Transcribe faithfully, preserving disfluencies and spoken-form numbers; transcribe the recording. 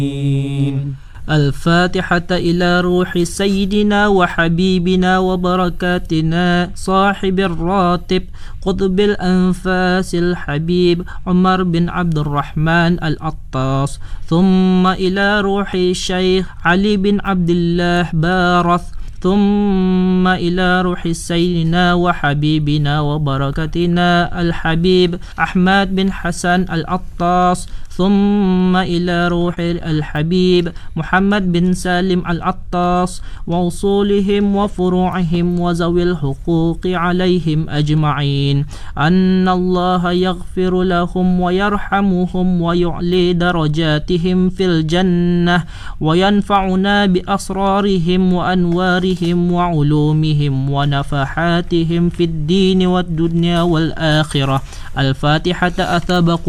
الفاتحة إلى روح سيدنا وحبيبنا وبركاتنا صاحب الراتب قطب الأنفاس الحبيب عمر بن عبد الرحمن العطاس، ثم إلى روح الشيخ علي بن عبد الله بارث، ثم إلى روح سيدنا وحبيبنا وبركتنا الحبيب أحمد بن حسن العطاس، ثم إلى روح الحبيب محمد بن سالم العطاس ووصولهم وفروعهم وذوي الحقوق عليهم أجمعين، أن الله يغفر لهم ويرحمهم ويعلي درجاتهم في الجنة وينفعنا بأسرارهم وأنوارهم وعلومهم ونفحاتهم في الدين والدنيا والآخرة. الفاتحة. أثابكم